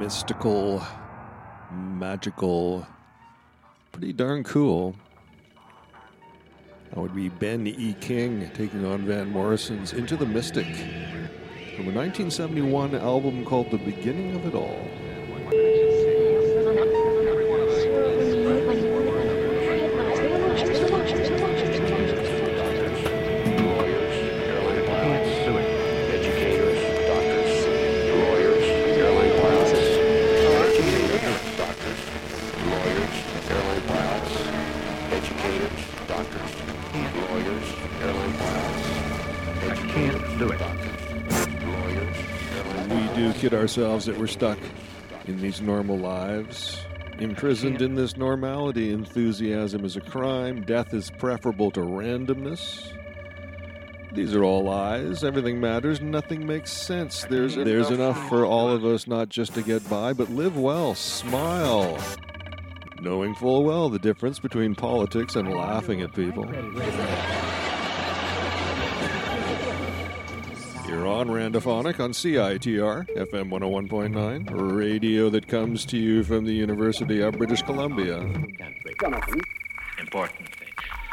mystical, magical, pretty darn cool. That would be Ben E. King taking on Van Morrison's Into the Mystic from a 1971 album called The Beginning of It All. Kid ourselves that we're stuck in these normal lives, imprisoned in this normality. Enthusiasm is a crime. Death is preferable to randomness. These are all lies. Everything matters. Nothing makes sense. There's enough for all of us not just to get by, but live well, smile, knowing full well the difference between politics and laughing at people. You're on Randophonic on CITR, FM 101.9, radio that comes to you from the University of British Columbia. Important thing.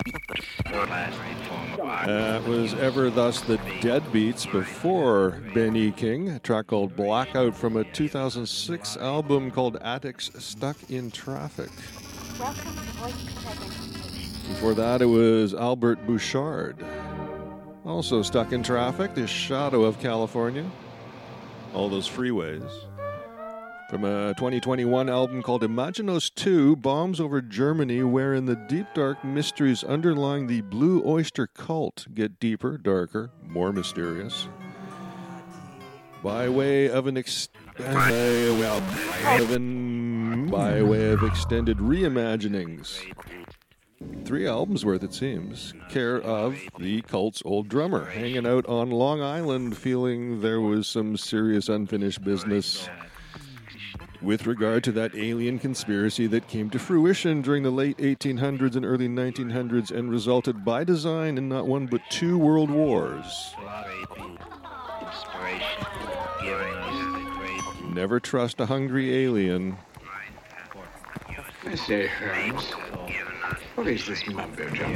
That was Ever Thus the Deadbeats before Ben E. King, a track called Blackout from a 2006 album called Addicts Stuck in Traffic. Before that, it was Albert Bouchard. Also Stuck in Traffic, The Shadow of California. All those freeways. From a 2021 album called Imaginos 2, Bombs Over Germany, wherein the deep, dark mysteries underlying the Blue Oyster Cult get deeper, darker, more mysterious. By way of extended reimaginings. 3 albums worth, it seems, care of the cult's old drummer, hanging out on Long Island, feeling there was some serious unfinished business with regard to that alien conspiracy that came to fruition during the late 1800s and early 1900s and resulted by design in not one but 2 world wars. Never trust a hungry alien. I say, Herms, what is this mumbo jumbo?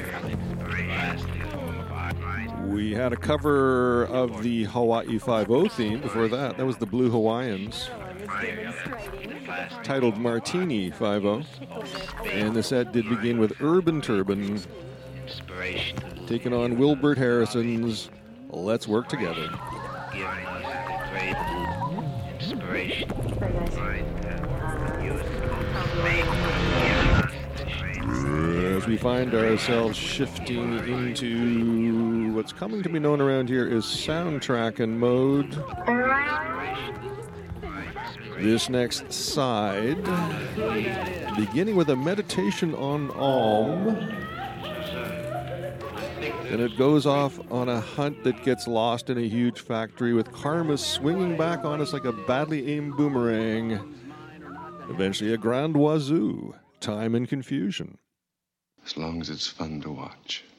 We had a cover of the Hawaii Five-0 theme before that. That was the Blue Hawaiians, titled Martini 5-0. And the set did begin with Urban Turban, taking on Wilbert Harrison's Let's Work Together. As we find ourselves shifting into what's coming to be known around here as soundtracking mode. This next side, beginning with a meditation on Om, and it goes off on a hunt that gets lost in a huge factory with karma swinging back on us like a badly aimed boomerang. Eventually a grand wazoo, time and confusion. As long as it's fun to watch.